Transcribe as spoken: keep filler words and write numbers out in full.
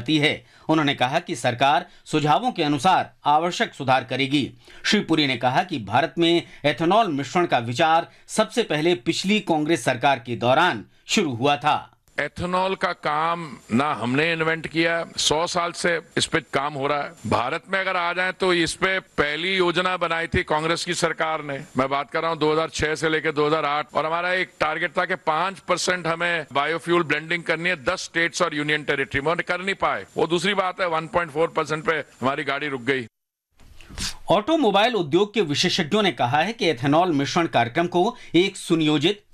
चाहती है। उन्होंने कहा कि सरकार सुझावों के अनुसार आवश्यक सुधार करेगी। श्री पुरी ने कहा कि भारत में एथेनॉल मिश्रण का विचार सबसे पहले पिछली कांग्रेस सरकार के दौरान शुरू हुआ था। एथेनॉल का काम ना हमने इन्वेंट किया, सौ साल से इस पे काम हो रहा है। भारत में अगर आ जाए तो इस पे पहली योजना बनाई थी कांग्रेस की सरकार ने। मैं बात कर रहा हूँ दो हज़ार छह से लेकर दो हज़ार आठ, और हमारा एक टारगेट था कि पांच परसेंट हमें बायोफ्यूल ब्लेंडिंग करनी है दस स्टेट्स और यूनियन टेरिटरी में, कर नहीं पाए। वो दूसरी बात है, वन पॉइंट फोर परसेंट पे हमारी गाड़ी रुक गई। ऑटोमोबाइल उद्योग के विशेषज्ञों ने कहा है कि एथेनॉल मिश्रण कार्यक्रम को एक सुनियोजित,